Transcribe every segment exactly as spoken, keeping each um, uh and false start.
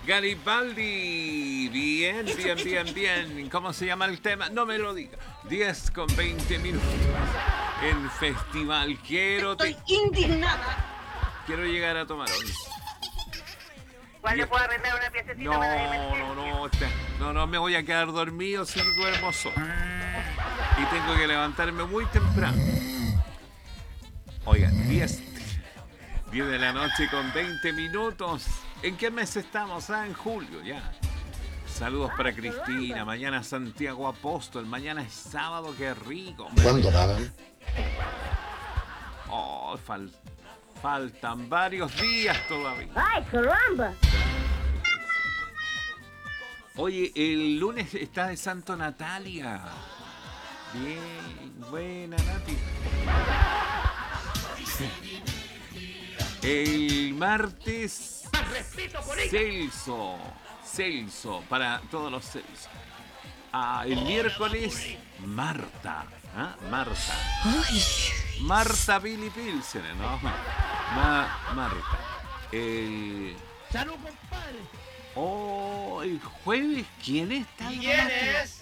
Garibaldi, bien, bien, bien, bien. ¿Cómo se llama el tema? No me lo diga. diez con veinte minutos. El festival. Quiero... Estoy te... indignada. Quiero llegar a tomar hoy. ¿Cuál le puedo arrendar una piececita No, para la emergencia? no, no, no, no, me voy a quedar dormido si duermo solo. Y tengo que levantarme muy temprano. Oigan, diez de la noche con veinte minutos. ¿En qué mes estamos? Ah, en julio, ya. Saludos para Cristina. Mañana Santiago Apóstol. Mañana es sábado, qué rico. ¿Cuándo daban? Oh, fal- faltan varios días todavía. ¡Ay, caramba! Oye, el lunes está de Santo Natalia. Bien, buena Nati. El martes Celso, Celso, para todos los Celso. Ah, el miércoles Marta, ¿ah? Marta. Marta Billy Pilsen, ¿no? Ma- Marta. El... ¡Salud, compadre! Oh, el jueves, ¿quién está? ¿Quién es?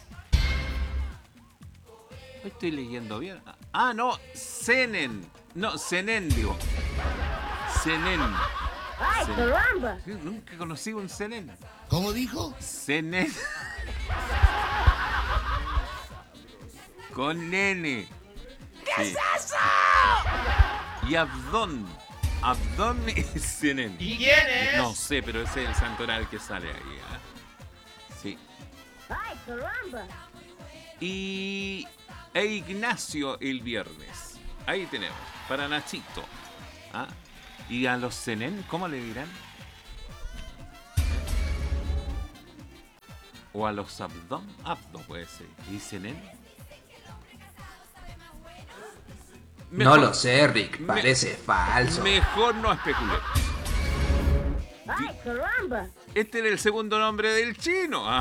Estoy leyendo bien. Ah, no, Senen. No, Senen, digo. Senen. ¡Ay, Senen. caramba! Sí, nunca conocí un Senen. ¿Cómo dijo? Senen. Con nene. ¿Qué es eso? Y Abdón. Abdón es Senen. ¿Y quién es? No sé, pero ese es el santoral que sale ahí. ¿eh? Sí. ¡Ay, caramba! Y e Ignacio el viernes. Ahí tenemos, para Nachito. ¿Ah? Y a los Senen, ¿cómo le dirán? O a los Abdón, Abdo puede ser. ¿Y Senen? No lo sé, Rick, parece me- falso. Mejor no especular. ¡Ay, caramba! Este era el segundo nombre del chino. ¿ah?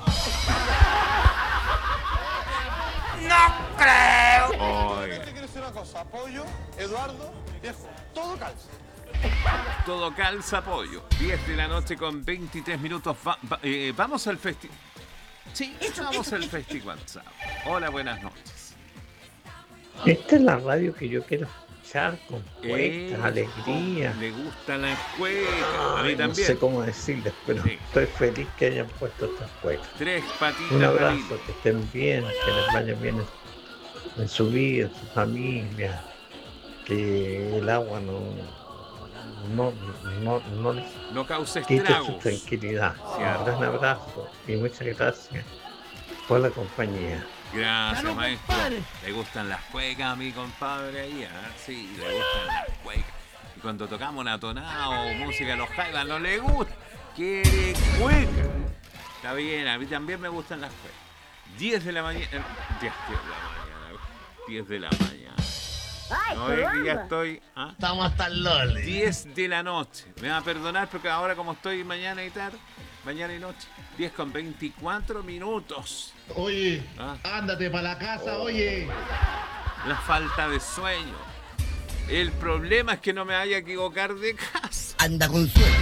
¡No creo! Oiga. Quiero decir una cosa, apoyo, Eduardo, viejo, todo calza. Todo calza pollo. diez de la noche con veintitrés minutos. Va- va- eh, vamos al festival. Sí, vamos al festival. Hola, buenas noches. Esta es la radio que yo quiero escuchar con Eh, cuecas, alegría. Le gustan las cuecas. A mí Ay, no también. sé cómo decirles, pero Sí. estoy feliz que hayan puesto estas cuecas. Tres patitas. Un David. abrazo, que estén bien, que les vaya bien en, en su vida, en su familia, que el agua no, no, no, no les No causa quite su estragos. tranquilidad. Cierto. Un gran abrazo y muchas gracias por la compañía. Gracias, ¡Salud, maestro. compadre! Le gustan las cuecas a mi compadre ahí, ¿ah? Sí, le gustan las cuecas. Y cuando tocamos una tonada o música de los jaivas no le gusta. Quiere cueca. Está bien, a mí también me gustan las cuecas. diez de la mañana. diez de la mañana. diez de la mañana. ¡Ay, No es que ya caramba! estoy. ¿ah? Estamos hasta el loli. diez de la noche. Me va a perdonar porque ahora como estoy mañana y tarde, mañana y noche, diez con veinticuatro minutos. Oye, Ah. ándate para la casa, oye. La falta de sueño. El problema es que no me vaya a equivocar de casa. Anda con suerte.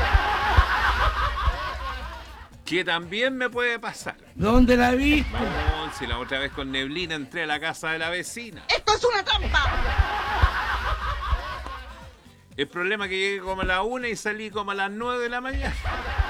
Que también me puede pasar. ¿Dónde la vi? No, si la otra vez con neblina entré a la casa de la vecina. ¡Esto es una trampa! El problema es que llegué como a las una y salí como a las nueve de la mañana.